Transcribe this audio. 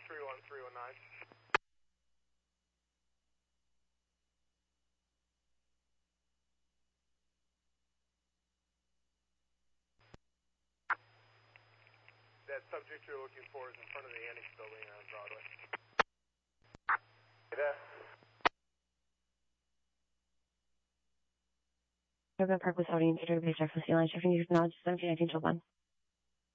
31319. That subject you're looking for is in front of the Annex building on Broadway. Hey there. Urban Park with Saudi and Peter Bay Jackson Sea Line, shifting you to knowledge 1719 till 1.